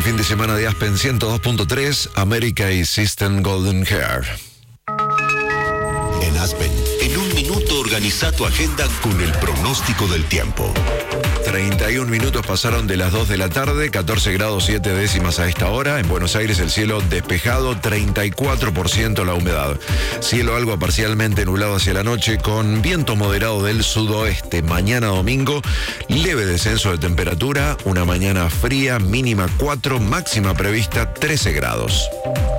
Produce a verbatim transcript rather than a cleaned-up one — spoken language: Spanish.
fin de semana de Aspen ciento dos punto tres, América y System Golden Hair. En Aspen, en un minuto organiza tu agenda con el pronóstico del tiempo. treinta y un minutos pasaron de las dos de la tarde, catorce grados siete décimas a esta hora. En Buenos Aires el cielo despejado, treinta y cuatro por ciento la humedad. Cielo algo parcialmente nublado hacia la noche con viento moderado del sudoeste. Mañana domingo, leve descenso de temperatura, una mañana fría, mínima cuatro, máxima prevista trece grados.